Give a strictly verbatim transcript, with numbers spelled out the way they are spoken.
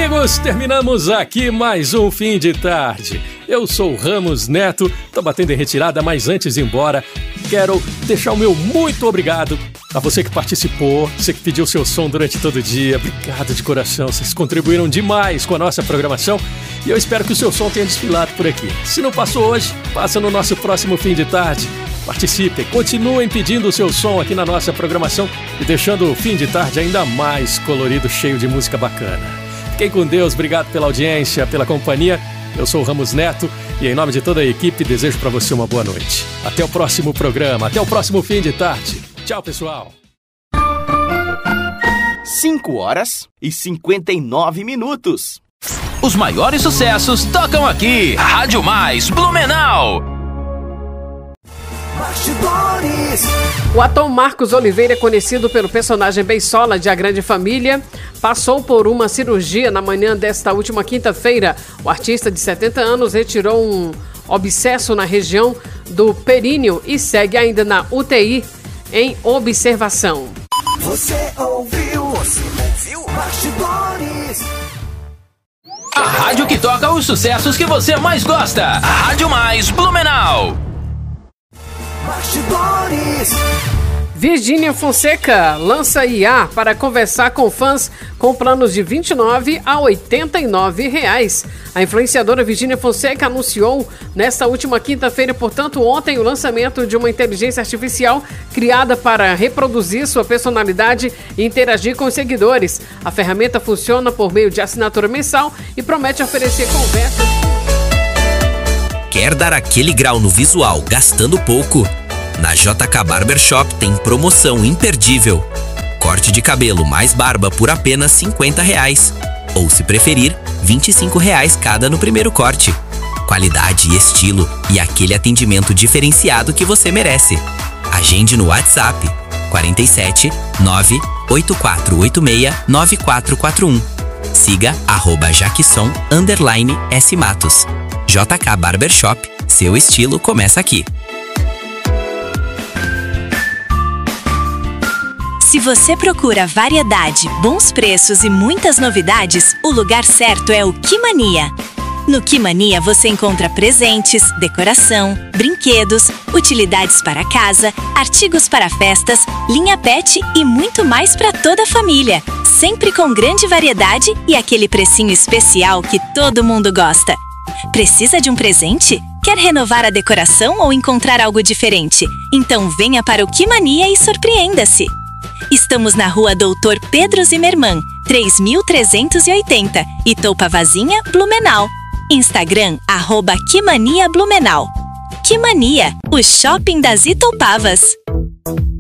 amigos, terminamos aqui mais um fim de tarde. Eu sou o Ramos Neto, tô batendo em retirada, mas antes de ir embora, quero deixar o meu muito obrigado a você que participou, você que pediu seu som durante todo o dia. Obrigado de coração, vocês contribuíram demais com a nossa programação e eu espero que o seu som tenha desfilado por aqui. Se não passou hoje, passa no nosso próximo fim de tarde. Participem, continuem pedindo o seu som aqui na nossa programação e deixando o fim de tarde ainda mais colorido, cheio de música bacana. Fiquem com Deus, obrigado pela audiência, pela companhia. Eu sou o Ramos Neto e em nome de toda a equipe desejo para você uma boa noite. Até o próximo programa, até o próximo fim de tarde. Tchau, pessoal. cinco horas e cinquenta e nove minutos. Os maiores sucessos tocam aqui. Rádio Mais Blumenau. Bastidores. O ator Marcos Oliveira, conhecido pelo personagem Beisola de A Grande Família, passou por uma cirurgia na manhã desta última quinta-feira. O artista de setenta anos retirou um abscesso na região do períneo e segue ainda na U T I em observação. Você ouviu? Você ouviu? Bastidores. A rádio que toca os sucessos que você mais gosta. Rádio Mais Blumenau. Bastidores. Virgínia Fonseca lança I A para conversar com fãs com planos de vinte e nove a oitenta e nove reais. A influenciadora Virgínia Fonseca anunciou nesta última quinta-feira, portanto ontem, o lançamento de uma inteligência artificial criada para reproduzir sua personalidade e interagir com os seguidores. A ferramenta funciona por meio de assinatura mensal e promete oferecer conversas. Quer dar aquele grau no visual gastando pouco? Na J K Barbershop tem promoção imperdível. Corte de cabelo mais barba por apenas cinquenta reais. Ou, se preferir, vinte e cinco reais cada no primeiro corte. Qualidade, estilo e aquele atendimento diferenciado que você merece. Agende no WhatsApp quarenta e sete, nove oito quatro oito seis, nove quatro quatro um. Siga arroba Jackson underline S Matos. J K Barbershop, seu estilo começa aqui. Se você procura variedade, bons preços e muitas novidades, o lugar certo é o Quimania. No Quimania você encontra presentes, decoração, brinquedos, utilidades para casa, artigos para festas, linha pet e muito mais para toda a família. Sempre com grande variedade e aquele precinho especial que todo mundo gosta. Precisa de um presente? Quer renovar a decoração ou encontrar algo diferente? Então venha para o Quimania e surpreenda-se! Estamos na rua Doutor Pedro Zimmermann, três mil trezentos e oitenta, Itopavazinha, Blumenau. Instagram, arroba Quimania Blumenau. Quimania, o shopping das Itopavas.